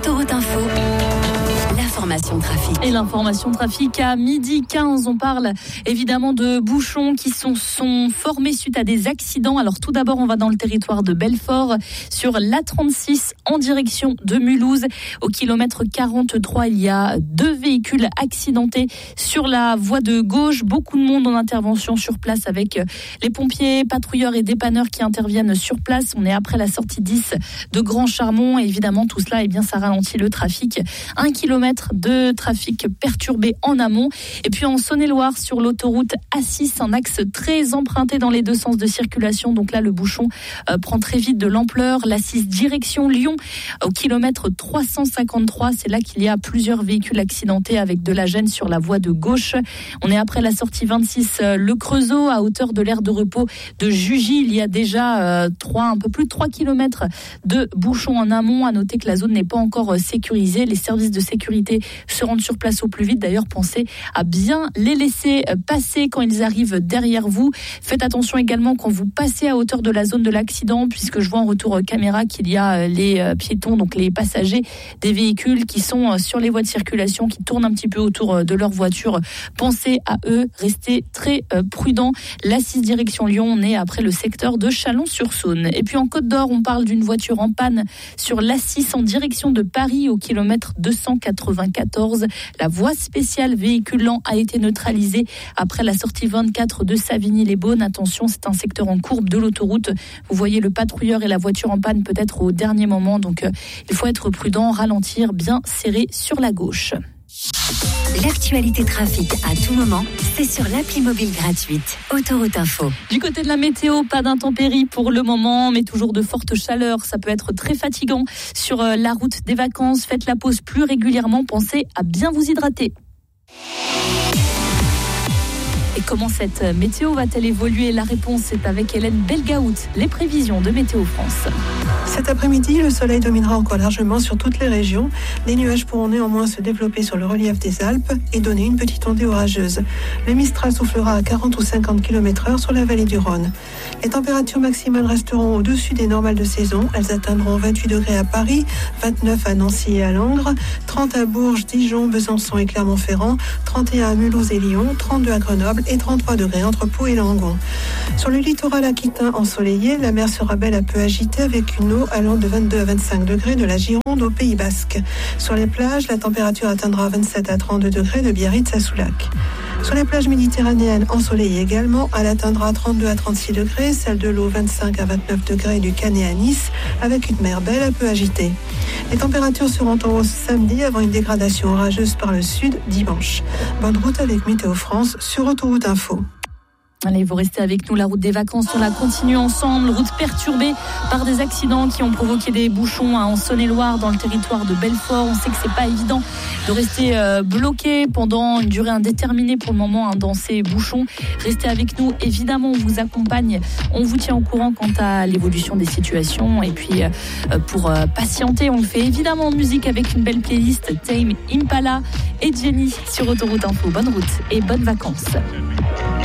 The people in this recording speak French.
Autoroute Info, l'information trafic. Et l'information trafic à 12h15, on parle évidemment de bouchons qui sont formés suite à des accidents. Alors tout d'abord, on va dans le territoire de Belfort, sur l'A36 en direction de Mulhouse. Au kilomètre 43, il y a 2 véhicules accidentés sur la voie de gauche. Beaucoup de monde en intervention sur place avec les pompiers, patrouilleurs et dépanneurs qui interviennent sur place. On est après la sortie 10 de Grand Charmont. Et évidemment, tout cela, ça ralentit le trafic. 1 kilomètre de trafic perturbé en amont. Et puis en Saône-et-Loire, sur l'autoroute A6, un axe très emprunté dans les deux sens de circulation. Donc là, le bouchon prend très vite de l'ampleur. L'A6 direction Lyon, au kilomètre 353. C'est là qu'il y a plusieurs véhicules accidentés avec de la gêne sur la voie de gauche. On est après la sortie 26, le Creusot, à hauteur de l'aire de repos de Jugy. Il y a déjà un peu plus de 3 kilomètres de bouchons en amont. À noter que la zone n'est pas encore sécurisée. Les services de sécurité se rendent sur place au plus vite. D'ailleurs, pensez à bien les laisser passer quand ils arrivent derrière vous. Faites attention également quand vous passez à hauteur de la zone de l'accident, puisque je vois en retour caméra qu'il y a les piétons, donc les passagers des véhicules qui sont sur les voies de circulation, qui tournent un petit peu autour de leur voiture. Pensez à eux, restez très prudents. L'A6 direction Lyon, on est après le secteur de Chalon-sur-Saône. Et puis en Côte d'Or, on parle d'une voiture en panne sur l'A6 en direction de Paris au kilomètre 294. La voie spéciale véhicule lent a été neutralisée après la sortie 24 de Savigny-les-Beaunes. Attention, c'est un secteur en courbe de l'autoroute. Vous voyez le patrouilleur et la voiture en panne peut-être au dernier moment. Donc il faut être prudent, ralentir, bien serré sur la gauche. L'actualité trafic à tout moment, c'est sur l'appli mobile gratuite Autoroute Info. Du côté de la météo, pas d'intempéries pour le moment, mais toujours de fortes chaleurs. Ça peut être très fatigant sur la route des vacances. Faites la pause plus régulièrement. Pensez à bien vous hydrater. Et comment cette météo va-t-elle évoluer? La réponse est avec Hélène Belgaout. Les prévisions de Météo France. Cet après-midi, le soleil dominera encore largement sur toutes les régions. Les nuages pourront néanmoins se développer sur le relief des Alpes et donner une petite ondée orageuse. Le Mistral soufflera à 40 ou 50 km/h sur la vallée du Rhône. Les températures maximales resteront au-dessus des normales de saison. Elles atteindront 28 degrés à Paris, 29 à Nancy et à Langres, 30 à Bourges, Dijon, Besançon et Clermont-Ferrand, 31 à Mulhouse et Lyon, 32 à Grenoble et 33 degrés entre Pau et Langon. Sur le littoral aquitain ensoleillé, la mer sera belle à peu agitée avec une eau allant de 22 à 25 degrés de la Gironde au Pays Basque. Sur les plages, la température atteindra 27 à 32 degrés de Biarritz à Soulac. Sur les plages méditerranéennes ensoleillées également, elle atteindra 32 à 36 degrés, celle de l'eau 25 à 29 degrés du Canet à Nice, avec une mer belle à peu agitée. Les températures seront en hausse samedi avant une dégradation orageuse par le sud dimanche. Bonne route avec Météo France sur Autoroute Info. Allez, vous restez avec nous, la route des vacances, on la continue ensemble. Route perturbée par des accidents qui ont provoqué des bouchons en Saône-et-Loire, dans le territoire de Belfort. On sait que c'est pas évident de rester bloqué pendant une durée indéterminée pour le moment dans ces bouchons. Restez avec nous, évidemment, on vous accompagne, on vous tient au courant quant à l'évolution des situations. Et puis pour patienter, on le fait évidemment en musique avec une belle playlist Tame Impala et Jenny sur Autoroute Info. Bonne route et bonnes vacances.